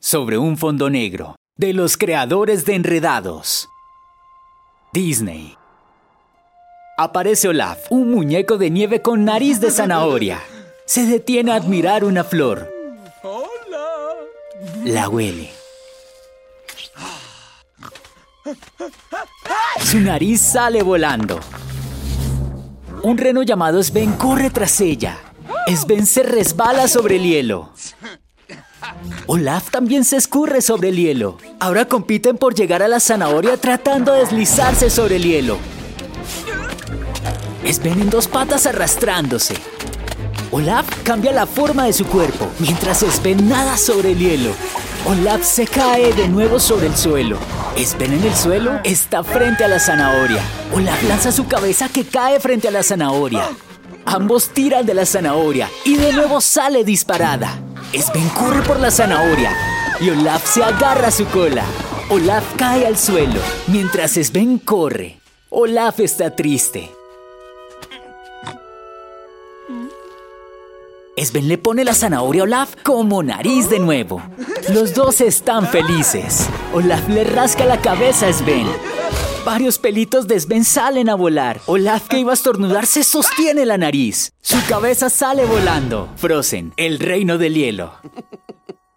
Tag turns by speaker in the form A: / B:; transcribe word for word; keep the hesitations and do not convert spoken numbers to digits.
A: sobre un fondo negro, de los creadores de Enredados. Disney. Aparece Olaf, un muñeco de nieve con nariz de zanahoria. Se detiene a admirar una flor. La huele. Su nariz sale volando. Un reno llamado Sven corre tras ella. Sven se resbala sobre el hielo. Olaf también se escurre sobre el hielo. Ahora compiten por llegar a la zanahoria tratando de deslizarse sobre el hielo. Sven en dos patas arrastrándose. Olaf cambia la forma de su cuerpo mientras Sven nada sobre el hielo. Olaf se cae de nuevo sobre el suelo. Sven en el suelo está frente a la zanahoria. Olaf lanza su cabeza que cae frente a la zanahoria. Ambos tiran de la zanahoria y de nuevo sale disparada. Sven corre por la zanahoria y Olaf se agarra a su cola. Olaf cae al suelo mientras Sven corre. Olaf está triste. Sven le pone la zanahoria a Olaf como nariz de nuevo. Los dos están felices. Olaf le rasca la cabeza a Sven. Varios pelitos de Sven salen a volar. Olaf, que iba a estornudar, se sostiene la nariz. Su cabeza sale volando. Frozen, el reino del hielo.